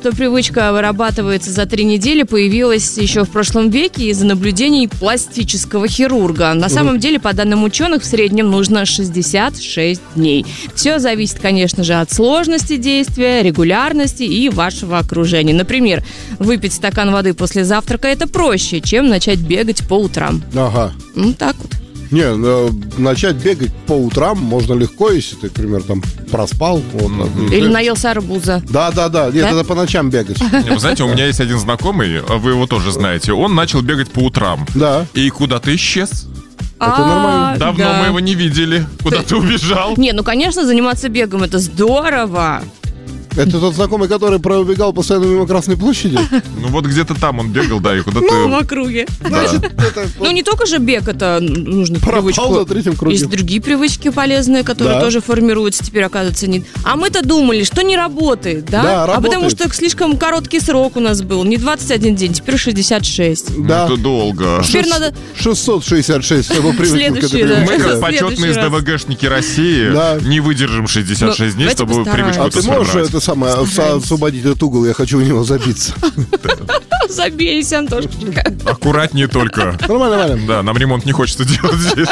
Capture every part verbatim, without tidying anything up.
что привычка вырабатывается за три недели, появилась еще в прошлом веке из-за наблюдений пластического хирурга. На самом деле, по данным ученых, в среднем нужно шестьдесят шесть дней. Все зависит, конечно же, от сложности действия, регулярности и вашего окружения. Например, выпить стакан воды после завтрака – это проще, чем начать бегать по утрам. Ага. Ну, так вот. Не, начать бегать по утрам можно легко, если ты, например, там проспал. Вот, или наелся арбуза. Да, да, да. Нет, да? это по ночам бегать. Вы знаете, у меня есть один знакомый, вы его тоже знаете. Он начал бегать по утрам. Да. И куда-то исчез. Это нормально. Давно мы его не видели. Куда ты убежал? Не, ну, конечно, заниматься бегом – это здорово. Это тот знакомый, который пробегал постоянно мимо Красной площади? Ну вот где-то там он бегал, да, и куда-то... Ну, в округе. Значит, это... Ну, не только же бег, это нужно привычку. Пропал на третьем круге. Есть другие привычки полезные, которые Да. тоже формируются, теперь, оказывается, не... А мы-то думали, что не работает, да? Да, а работает. потому что слишком короткий срок у нас был. Не двадцать один день, теперь шестьдесят шесть. Да. Это долго. Теперь надо... шестьсот шестьдесят шесть, чтобы привыкнуть к этой Следующий, да. Мы, привычке. как В почетные следующий раз. ДВГшники России, Да. не выдержим шестьдесят шесть Ну, дней, давайте чтобы постараемся. привычку А эту ты можешь сформировать. это самое Постараемся. освободить этот угол? Я хочу в него забиться. Забейся, Антошечка. Аккуратнее только. Нормально, нормально. Да, нам ремонт не хочется делать здесь.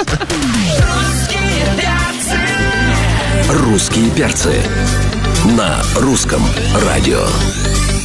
Русские перцы на русском радио.